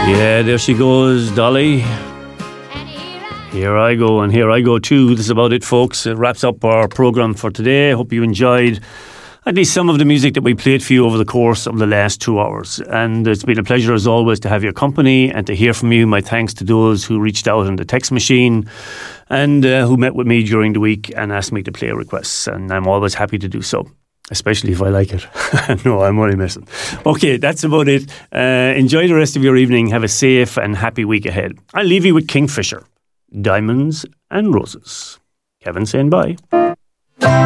Yeah, there she goes, Dolly. Here I go, and here I go too. This is about it, folks. It wraps up our programme for today. I hope you enjoyed at least some of the music that we played for you over the course of the last 2 hours. And it's been a pleasure, as always, to have your company and to hear from you. My thanks to those who reached out on the text machine and who met with me during the week and asked me to play requests. And I'm always happy to do so, especially if I like it. No, I'm only messing. Okay, that's about it. Enjoy the rest of your evening. Have a safe and happy week ahead. I'll leave you with Kingfisher, Diamonds and Roses. Kevin saying bye.